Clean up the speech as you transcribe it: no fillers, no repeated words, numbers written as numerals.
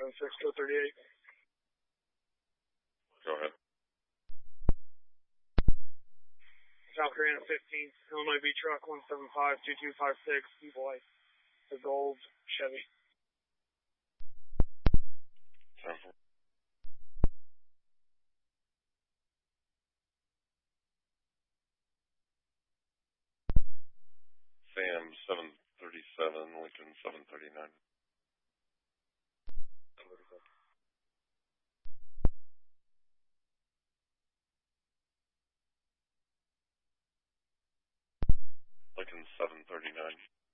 76 to 38. Go ahead. South Korean 15th, Illinois B truck 175-2256, D-Boy, the gold Chevy. 10-4. Sam 737, Lincoln 739. Lincoln 739.